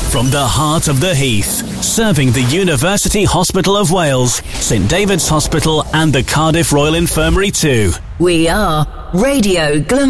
From the heart of the Heath, serving the University Hospital of Wales, St David's Hospital and the Cardiff Royal Infirmary too. We are Radio Glam.